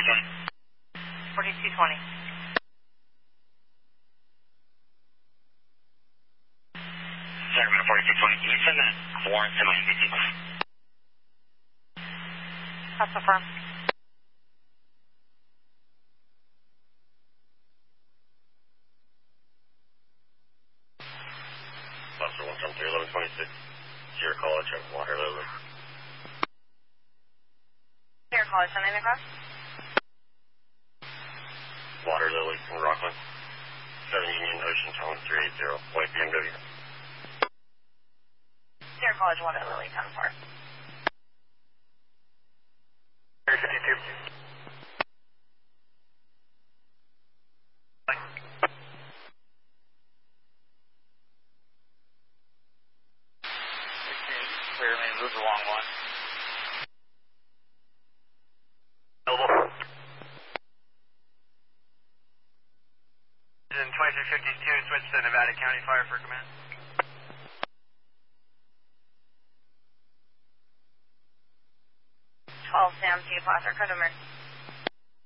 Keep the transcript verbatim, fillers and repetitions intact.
twenty. forty-two twenty. Sacramento forty-two twenty. Can you send that warrant to my M V P? That's affirmed. Buster one from three eleven twenty-six. Sierra College at Water Lily. Sierra College, sending across? Water Lily in Rockland. seven Union Ocean Town three eighty, white B M W. Sierra College, Water Lily, ten four. Area fifty-two. Clear, man. Move the long one. Available. In twenty-three fifty-two, switch to Nevada County Fire for command. twelve Sam T, Placer, code emergency.